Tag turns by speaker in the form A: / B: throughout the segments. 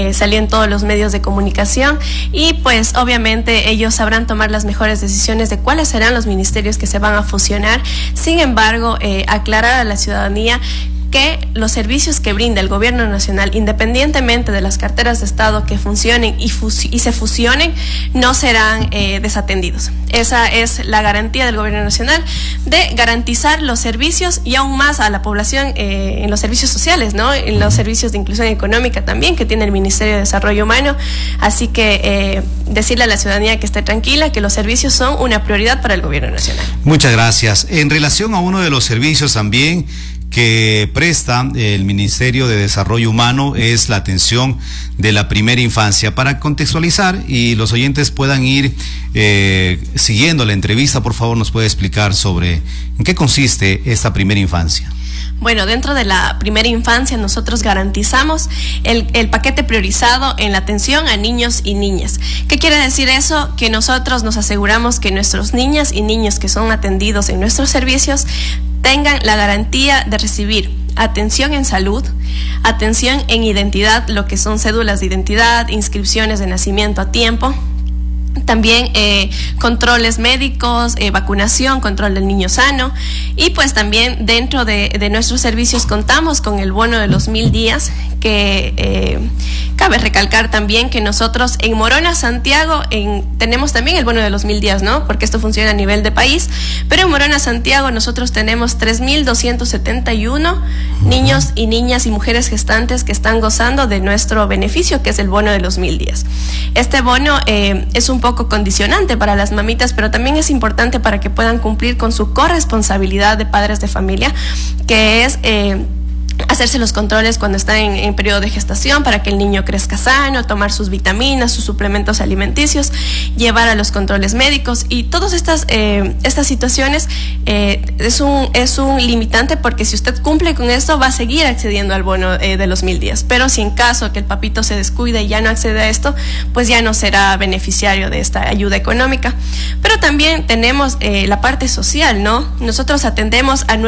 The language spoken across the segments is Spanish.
A: salió en todos los medios de comunicación y pues obviamente ellos sabrán tomar las mejores decisiones de cuáles serán los ministerios que se van a fusionar. Sin embargo, aclarar a la ciudadanía que los servicios que brinda el gobierno nacional, independientemente de las carteras de Estado que funcionen y se fusionen, no serán desatendidos. Esa es la garantía del gobierno nacional de garantizar los servicios y aún más a la población en los servicios sociales, ¿no? En los servicios de inclusión económica también que tiene el Ministerio de Desarrollo Humano. Así que decirle a la ciudadanía que esté tranquila, que los servicios son una prioridad para el gobierno nacional.
B: Muchas gracias. En relación a uno de los servicios también que presta el Ministerio de Desarrollo Humano es la atención de la primera infancia. Para contextualizar y los oyentes puedan ir siguiendo la entrevista, por favor, nos puede explicar sobre en qué consiste esta primera infancia.
A: Bueno, dentro de la primera infancia nosotros garantizamos el paquete priorizado en la atención a niños y niñas. ¿Qué quiere decir eso? Que nosotros nos aseguramos que nuestros niñas y niños que son atendidos en nuestros servicios tengan la garantía de recibir atención en salud, atención en identidad, lo que son cédulas de identidad, inscripciones de nacimiento a tiempo, también controles médicos, vacunación, control del niño sano, y pues también dentro de nuestros servicios contamos con el bono de los 1000 días, que cabe recalcar también que nosotros en Morona, Santiago, tenemos también el bono de los 1000 días, ¿no? Porque esto funciona a nivel de país, pero en Morona, Santiago nosotros tenemos 3271 niños y niñas y mujeres gestantes que están gozando de nuestro beneficio, que es el bono de los 1000 días. Este bono es un poco condicionante para las mamitas, pero también es importante para que puedan cumplir con su corresponsabilidad de padres de familia, que es hacerse los controles cuando está en periodo de gestación para que el niño crezca sano, tomar sus vitaminas, sus suplementos alimenticios, llevar a los controles médicos, y todas estas situaciones es un limitante, porque si usted cumple con esto va a seguir accediendo al bono de los 1000 días, pero si en caso que el papito se descuide y ya no accede a esto, pues ya no será beneficiario de esta ayuda económica. Pero también tenemos la parte social, ¿no? Nosotros atendemos a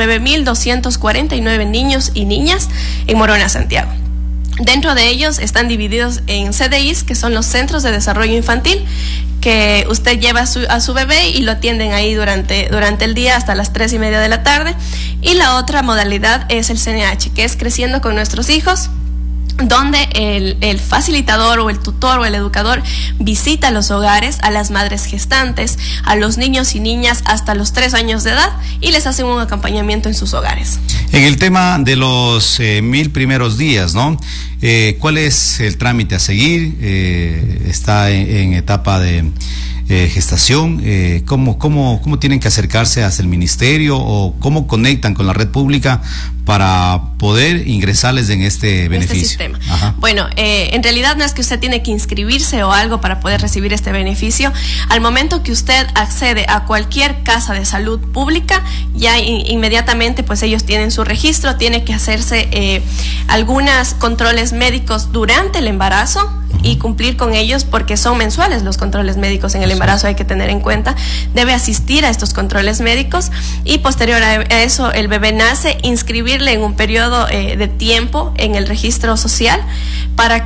A: 9249 niños y niñas en Morona, Santiago. Dentro de ellos están divididos en CDIs, que son los Centros de Desarrollo Infantil, que usted lleva a su bebé y lo atienden ahí durante el día hasta las 3:30 de la tarde. Y la otra modalidad es el CNH, que es Creciendo con Nuestros Hijos, donde el facilitador o el tutor o el educador visita los hogares, a las madres gestantes, a los niños y niñas hasta los 3 años de edad, y les hacen un acompañamiento en sus hogares.
B: En el tema de los 1000 primeros días, ¿no? ¿Cuál es el trámite a seguir? Está en etapa de gestación. ¿Cómo tienen que acercarse hacia el ministerio, o cómo conectan con la red pública para poder ingresarles en este beneficio?
A: Este sistema. Ajá. Bueno, en realidad no es que usted tiene que inscribirse o algo para poder recibir este beneficio. Al momento que usted accede a cualquier casa de salud pública, ya inmediatamente pues ellos tienen su registro, tiene que hacerse algunos controles médicos durante el embarazo y cumplir con ellos, porque son mensuales los controles médicos en el embarazo, hay que tener en cuenta. Debe asistir a estos controles médicos y posterior a eso el bebé nace, inscribirle en un periodo de tiempo en el registro social para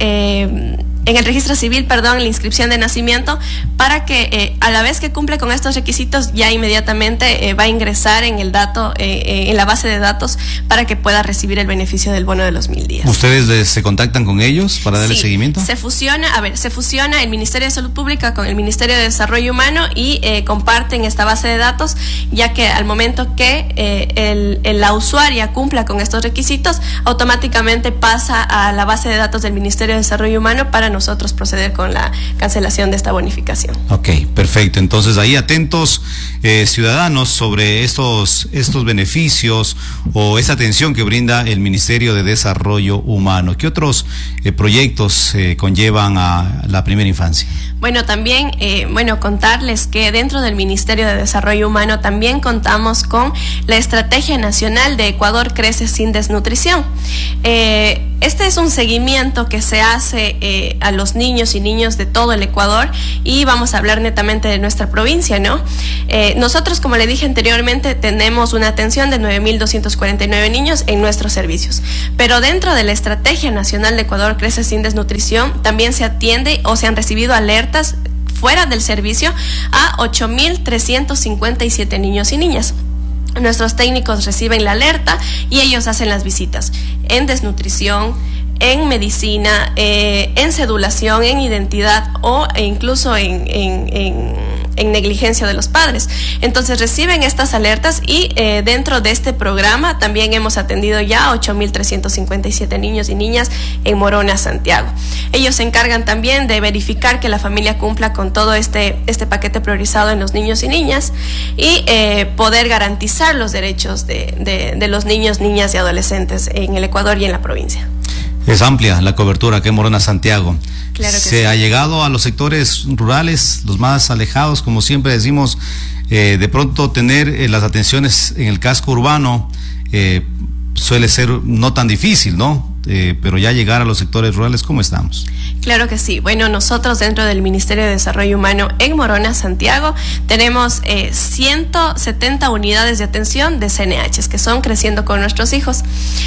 A: que en el registro civil, perdón, la inscripción de nacimiento, para que a la vez que cumple con estos requisitos ya inmediatamente va a ingresar en el dato, en la base de datos, para que pueda recibir el beneficio del bono de los 1000 días.
B: ¿Ustedes se contactan con ellos para darle seguimiento?
A: Se fusiona el Ministerio de Salud Pública con el Ministerio de Desarrollo Humano y comparten esta base de datos, ya que al momento que la usuaria cumpla con estos requisitos, automáticamente pasa a la base de datos del Ministerio de Desarrollo Humano para nosotros proceder con la cancelación de esta bonificación.
B: Ok, perfecto. Entonces ahí atentos ciudadanos sobre estos beneficios o esa atención que brinda el Ministerio de Desarrollo Humano. ¿Qué otros proyectos conllevan a la primera infancia?
A: Bueno, también, contarles que dentro del Ministerio de Desarrollo Humano también contamos con la Estrategia Nacional de Ecuador Crece Sin Desnutrición. Este es un seguimiento que se hace a los niños y niñas de todo el Ecuador, y vamos a hablar netamente de nuestra provincia, ¿no? Nosotros, como le dije anteriormente, tenemos una atención de 9.249 niños en nuestros servicios, pero dentro de la Estrategia Nacional de Ecuador Crece Sin Desnutrición también se atiende o se han recibido alertas fuera del servicio a 8.357 niños y niñas. Nuestros técnicos reciben la alerta y ellos hacen las visitas en desnutrición, en medicina, en sedulación, en identidad e incluso en negligencia de los padres. Entonces reciben estas alertas y dentro de este programa también hemos atendido ya 8.357 niños y niñas en Morona, Santiago. Ellos se encargan también de verificar que la familia cumpla con todo este paquete priorizado en los niños y niñas y poder garantizar los derechos de los niños, niñas y adolescentes en el Ecuador y en la provincia.
B: Es amplia la cobertura aquí en Morona, Santiago.
A: Claro que
B: Se ha llegado a los sectores rurales, los más alejados, como siempre decimos, de pronto tener las atenciones en el casco urbano suele ser no tan difícil, ¿no? Pero ya llegar a los sectores rurales, ¿cómo estamos?
A: Claro que sí. Bueno, nosotros dentro del Ministerio de Desarrollo Humano en Morona, Santiago, tenemos 170 unidades de atención de CNHs que son Creciendo con Nuestros Hijos.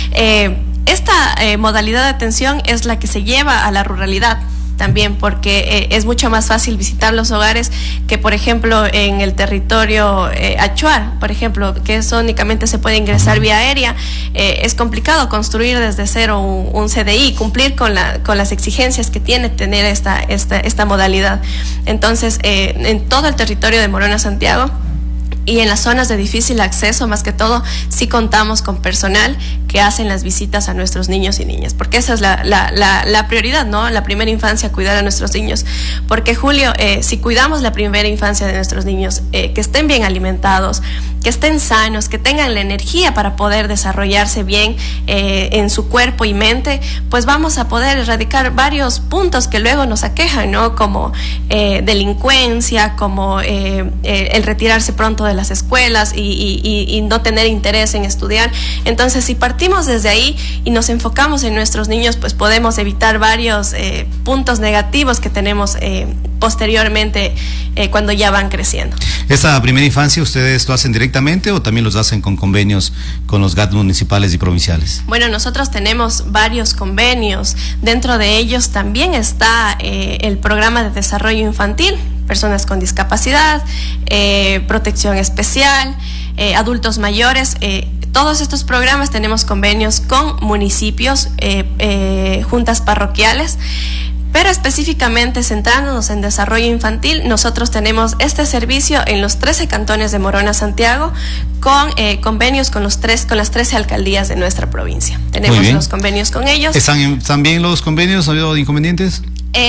A: Esta modalidad de atención es la que se lleva a la ruralidad también, porque es mucho más fácil visitar los hogares que, por ejemplo, en el territorio Achuar, por ejemplo, que eso únicamente se puede ingresar vía aérea. Es complicado construir desde cero un CDI, cumplir con las exigencias que tiene tener esta modalidad. Entonces, en todo el territorio de Morona, Santiago, y en las zonas de difícil acceso, más que todo, sí contamos con personal que hacen las visitas a nuestros niños y niñas, porque esa es la prioridad, ¿no? La primera infancia, cuidar a nuestros niños. Porque, Julio, si cuidamos la primera infancia de nuestros niños, que estén bien alimentados, que estén sanos, que tengan la energía para poder desarrollarse bien en su cuerpo y mente, pues vamos a poder erradicar varios puntos que luego nos aquejan, ¿no? Como delincuencia, como el retirarse pronto de las escuelas y no tener interés en estudiar. Entonces, si partimos desde ahí y nos enfocamos en nuestros niños, pues podemos evitar varios puntos negativos que tenemos posteriormente cuando ya van creciendo.
B: ¿Esta primera infancia ustedes lo hacen directamente o también los hacen con convenios con los GAT municipales y provinciales?
A: Bueno, nosotros tenemos varios convenios. Dentro de ellos también está el programa de desarrollo infantil, personas con discapacidad, protección especial, adultos mayores. Todos estos programas tenemos convenios con municipios, juntas parroquiales. Pero específicamente centrándonos en desarrollo infantil, nosotros tenemos este servicio en los 13 cantones de Morona, Santiago, con convenios con las 13 alcaldías de nuestra provincia. Tenemos los convenios con ellos.
B: ¿Están bien los convenios? ¿Ha habido inconvenientes?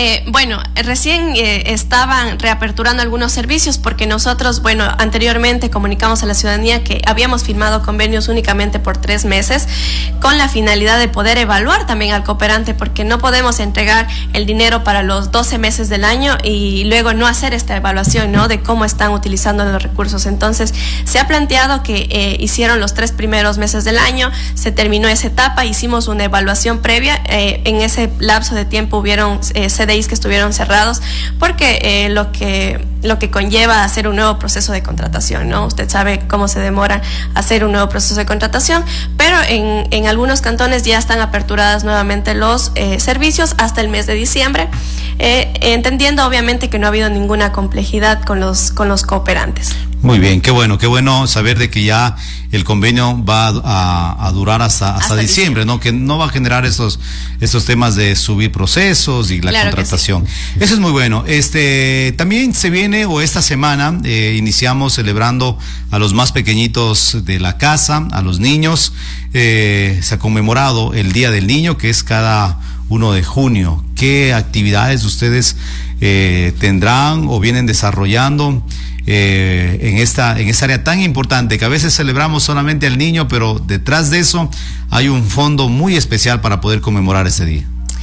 A: Recién estaban reaperturando algunos servicios porque nosotros, anteriormente comunicamos a la ciudadanía que habíamos firmado convenios únicamente por 3 meses con la finalidad de poder evaluar también al cooperante, porque no podemos entregar el dinero para los 12 meses del año y luego no hacer esta evaluación, ¿no? De cómo están utilizando los recursos. Entonces, se ha planteado que hicieron los 3 primeros meses del año, se terminó esa etapa, hicimos una evaluación previa, en ese lapso de tiempo hubieron CDIs que estuvieron cerrados porque lo que conlleva hacer un nuevo proceso de contratación, ¿no? Usted sabe cómo se demora hacer un nuevo proceso de contratación, pero en algunos cantones ya están aperturadas nuevamente los servicios hasta el mes de diciembre, entendiendo obviamente que no ha habido ninguna complejidad con los cooperantes.
B: Muy bien, qué bueno saber de que ya el convenio va a durar hasta diciembre, ¿no? Que no va a generar estos temas de subir procesos y la contratación. Sí. Eso es muy bueno. También se viene, o esta semana, iniciamos celebrando a los más pequeñitos de la casa, a los niños. Se ha conmemorado el Día del Niño, que es cada 1 de junio. ¿Qué actividades ustedes tendrán o vienen desarrollando en esta área tan importante, que a veces celebramos solamente al niño, pero detrás de eso hay un fondo muy especial para poder conmemorar ese día?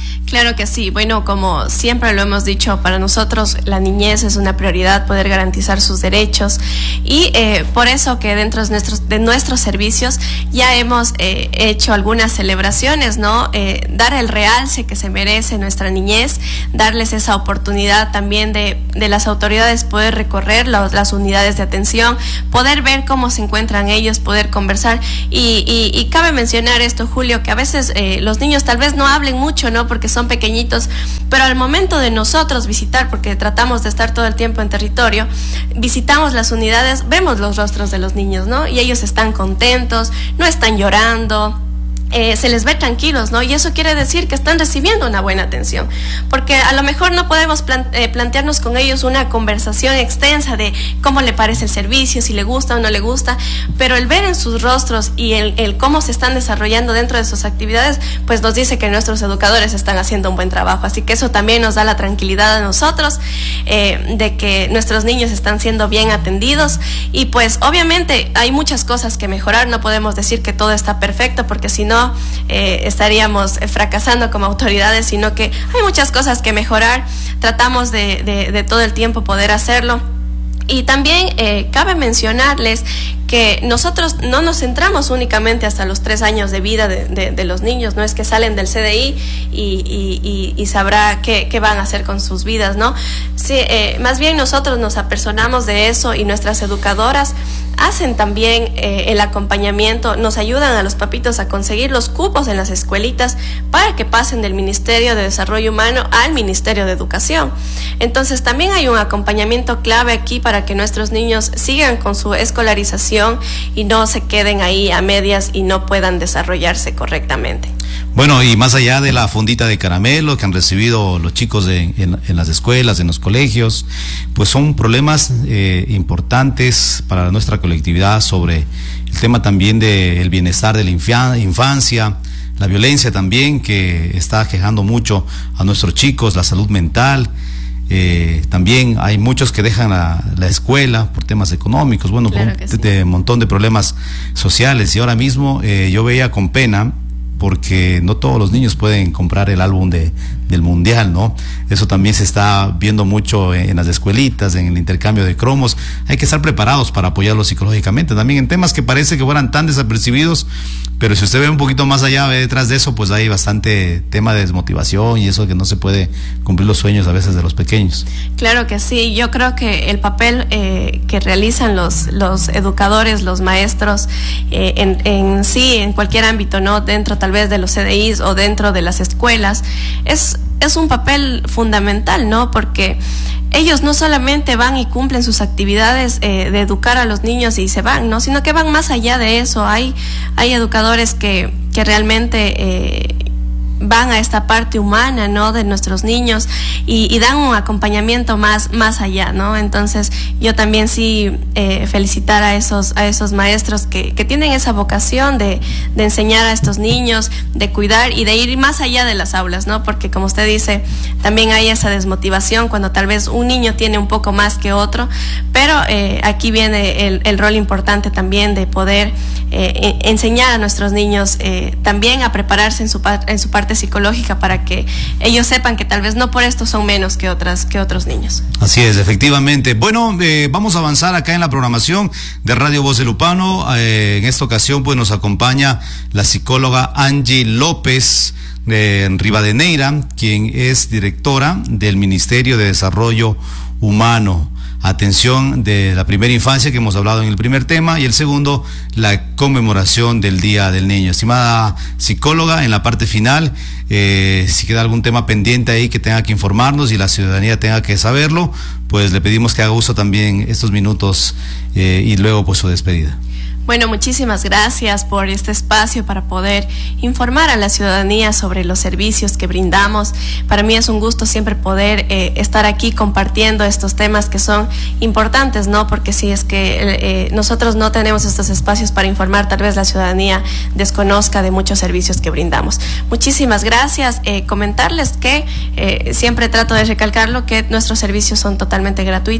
A: Claro que sí. Bueno, como siempre lo hemos dicho, para nosotros la niñez es una prioridad, poder garantizar sus derechos, y por eso que dentro de nuestros servicios ya hemos hecho algunas celebraciones, ¿no? Dar el realce que se merece nuestra niñez, darles esa oportunidad también de las autoridades poder recorrer las unidades de atención, poder ver cómo se encuentran ellos, poder conversar, y cabe mencionar esto, Julio, que a veces los niños tal vez no hablen mucho, ¿no? Porque son pequeñitos, pero al momento de nosotros visitar, porque tratamos de estar todo el tiempo en territorio, visitamos las unidades, vemos los rostros de los niños, ¿no? Y ellos están contentos, no están llorando. Se les ve tranquilos, ¿no? Y eso quiere decir que están recibiendo una buena atención, porque a lo mejor no podemos plantearnos con ellos una conversación extensa de cómo le parece el servicio, si le gusta o no le gusta, pero el ver en sus rostros y el cómo se están desarrollando dentro de sus actividades, pues nos dice que nuestros educadores están haciendo un buen trabajo. Así que eso también nos da la tranquilidad a nosotros de que nuestros niños están siendo bien atendidos. Y pues obviamente hay muchas cosas que mejorar, no podemos decir que todo está perfecto, porque si no estaríamos fracasando como autoridades, sino que hay muchas cosas que mejorar. Tratamos de todo el tiempo poder hacerlo. Y también cabe mencionarles que nosotros no nos centramos únicamente hasta los 3 años de vida de los niños, no es que salen del CDI y sabrá qué van a hacer con sus vidas, ¿no? Sí, más bien nosotros nos apersonamos de eso, y nuestras educadoras hacen también el acompañamiento, nos ayudan a los papitos a conseguir los cupos en las escuelitas para que pasen del Ministerio de Desarrollo Humano al Ministerio de Educación. Entonces también hay un acompañamiento clave aquí para que nuestros niños sigan con su escolarización y no se queden ahí a medias y no puedan desarrollarse correctamente.
B: Bueno, y más allá de la fundita de caramelo que han recibido los chicos en las escuelas, en los colegios, pues son problemas importantes para nuestra colectividad sobre el tema también del bienestar de la infancia, la violencia también que está aquejando mucho a nuestros chicos, la salud mental. También hay muchos que dejan la escuela por temas económicos, bueno, claro, un montón de problemas sociales. Y ahora mismo yo veía con pena, porque no todos los niños pueden comprar el álbum del mundial, ¿no? Eso también se está viendo mucho en las escuelitas, en el intercambio de cromos. Hay que estar preparados para apoyarlos psicológicamente, también en temas que parece que fueran tan desapercibidos, pero si usted ve un poquito más allá, ve detrás de eso, pues hay bastante tema de desmotivación y eso, que no se puede cumplir los sueños a veces de los pequeños.
A: Claro que sí, yo creo que el papel que realizan los educadores, los maestros, en cualquier ámbito, ¿no? Dentro tal vez de los CDIs o dentro de las escuelas, es un papel fundamental, ¿no? Porque ellos no solamente van y cumplen sus actividades de educar a los niños y se van, ¿no? Sino que van más allá de eso. Hay educadores que realmente van a esta parte humana, ¿no? De nuestros niños y dan un acompañamiento más allá, ¿no? Entonces yo también sí felicitar a esos maestros que tienen esa vocación de enseñar a estos niños, de cuidar y de ir más allá de las aulas, ¿no? Porque como usted dice, también hay esa desmotivación cuando tal vez un niño tiene un poco más que otro, pero aquí viene el rol importante también de poder enseñar a nuestros niños también a prepararse en su parte psicológica, para que ellos sepan que tal vez no por esto son menos que otros niños.
B: Así es, efectivamente. Bueno, vamos a avanzar acá en la programación de Radio Voz de Lupano. En esta ocasión pues nos acompaña la psicóloga Angie López de Rivadeneira, quien es directora del Ministerio de Desarrollo Humano. Atención de la primera infancia, que hemos hablado en el primer tema, y el segundo, la conmemoración del Día del Niño. Estimada psicóloga, en la parte final, si queda algún tema pendiente ahí que tenga que informarnos y la ciudadanía tenga que saberlo, pues le pedimos que haga uso también estos minutos y luego pues su despedida.
A: Bueno, muchísimas gracias por este espacio para poder informar a la ciudadanía sobre los servicios que brindamos. Para mí es un gusto siempre poder estar aquí compartiendo estos temas que son importantes, ¿no? Porque si es que nosotros no tenemos estos espacios para informar, tal vez la ciudadanía desconozca de muchos servicios que brindamos. Muchísimas gracias. Comentarles que siempre trato de recalcarlo, que nuestros servicios son totalmente gratuitos.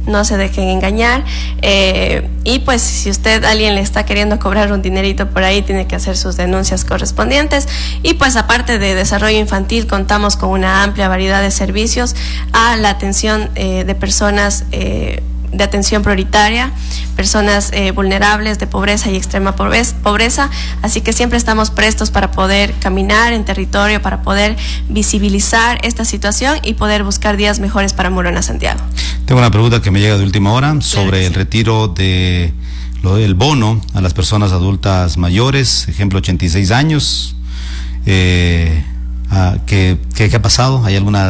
A: no se dejen engañar, y pues si alguien le está queriendo cobrar un dinerito por ahí, tiene que hacer sus denuncias correspondientes. Y pues aparte de desarrollo infantil, contamos con una amplia variedad de servicios a la atención de personas de atención prioritaria, personas vulnerables, de pobreza y extrema pobreza, así que siempre estamos prestos para poder caminar en territorio, para poder visibilizar esta situación y poder buscar días mejores para Morona Santiago.
B: Tengo una pregunta que me llega de última hora sobre el retiro del bono a las personas adultas mayores, ejemplo 86 años, ¿qué ha pasado? ¿Hay alguna